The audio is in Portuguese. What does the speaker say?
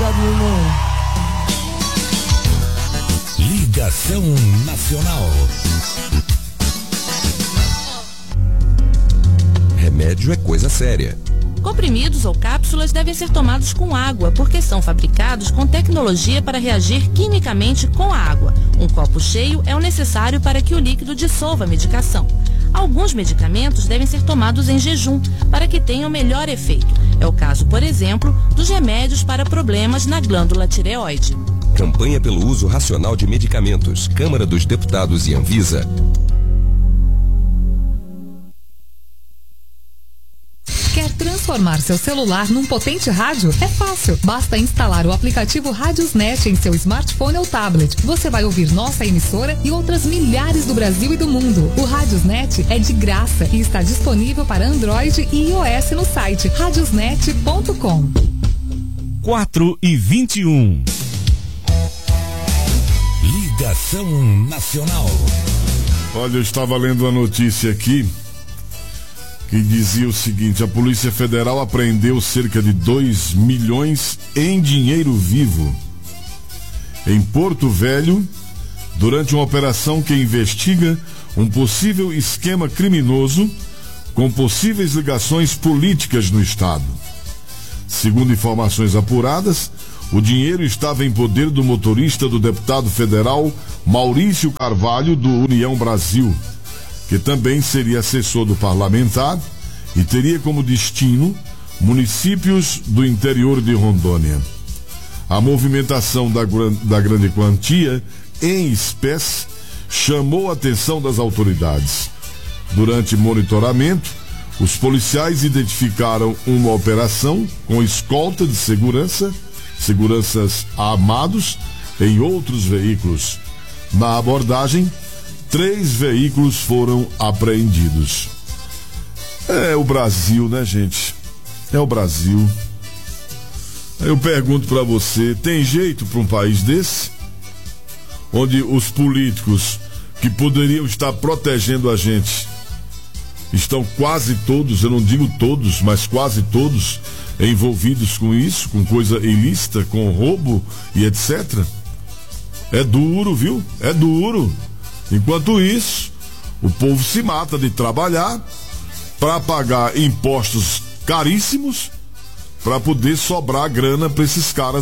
Obrigado, meu irmão. Ligação Nacional. Remédio é coisa séria. Comprimidos ou cápsulas devem ser tomados com água, porque são fabricados com tecnologia para reagir quimicamente com a água. Um copo cheio é o necessário para que o líquido dissolva a medicação. Alguns medicamentos devem ser tomados em jejum, para que tenham melhor efeito. É o caso, por exemplo, dos remédios para problemas na glândula tireoide. Campanha pelo uso racional de medicamentos. Câmara dos Deputados e Anvisa. Quer transformar seu celular num potente rádio? É fácil. Basta instalar o aplicativo Radiosnet em seu smartphone ou tablet. Você vai ouvir nossa emissora e outras milhares do Brasil e do mundo. O Radiosnet é de graça e está disponível para Android e iOS no site radiosnet.com. 4h21. Ligação Nacional. Olha, eu estava lendo uma notícia aqui que dizia o seguinte: a Polícia Federal apreendeu cerca de 2 milhões em dinheiro vivo em Porto Velho durante uma operação que investiga um possível esquema criminoso com possíveis ligações políticas no estado. Segundo informações apuradas, o dinheiro estava em poder do motorista do deputado federal Maurício Carvalho, do União Brasil, que também seria assessor do parlamentar e teria como destino municípios do interior de Rondônia. A movimentação da grande quantia em espécie chamou a atenção das autoridades. Durante monitoramento, os policiais identificaram uma operação com escolta de seguranças armados em outros veículos. Na abordagem, 3 veículos foram apreendidos. É o Brasil, né, gente? É o Brasil. Eu pergunto pra você, tem jeito pra um país desse? Onde os políticos que poderiam estar protegendo a gente estão quase todos, eu não digo todos, mas quase todos envolvidos com isso, com coisa ilícita, com roubo e etc. É duro, viu? É duro. Enquanto isso, o povo se mata de trabalhar para pagar impostos caríssimos para poder sobrar grana para esses caras